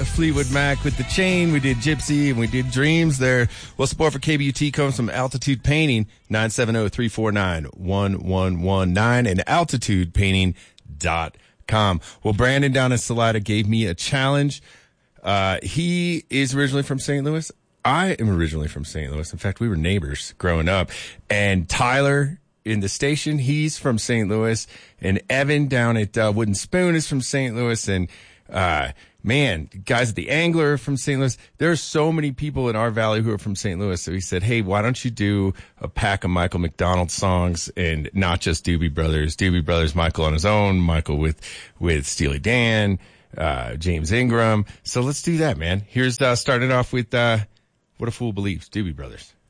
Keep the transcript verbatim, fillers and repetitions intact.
Fleetwood Mac with The Chain. We did Gypsy and we did Dreams there. Well, support for K B U T comes from Altitude Painting, nine seven zero, three four nine, one one one nine and altitude painting dot com. Well, Brandon down in Salida gave me a challenge. Uh, he is originally from Saint Louis. I am originally from Saint Louis. In fact, we were neighbors growing up. And Tyler in the station, he's from Saint Louis. And Evan down at uh, Wooden Spoon is from Saint Louis. And uh, man, guys at the Angler are from Saint Louis. There are so many people in our valley who are from Saint Louis. So he said, hey, why don't you do a pack of Michael McDonald songs and not just Doobie Brothers? Doobie Brothers, Michael on his own, Michael with, with Steely Dan, uh, James Ingram. So let's do that, man. Here's, uh, starting off with, uh, What a Fool Believes, Doobie Brothers.